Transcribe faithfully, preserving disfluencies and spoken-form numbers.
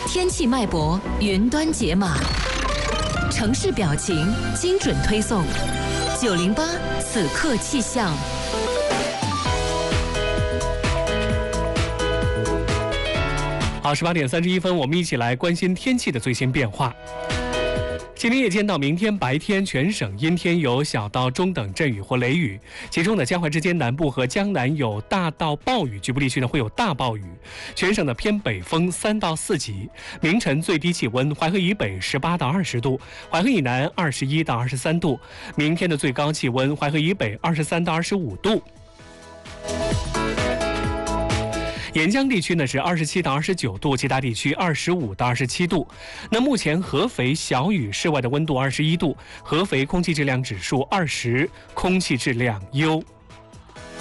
天气脉搏，云端解码，城市表情，精准推送。九零八此刻气象。 好，十八点三十一分，我们一起来关心天气的最新变化。今天夜间到明天白天，全省阴天，有小到中等阵雨或雷雨，其中呢，江淮之间南部和江南有大到暴雨，局部地区呢会有大暴雨。全省的偏北风三到四级。明晨最低气温，淮河以北十八到二十度，淮河以南二十一到二十三度。明天的最高气温，淮河以北二十三到二十五度。沿江地区呢是二十七到二十九度，其他地区二十五到二十七度。那目前合肥小雨，室外的温度二十一度，合肥空气质量指数二十，空气质量优。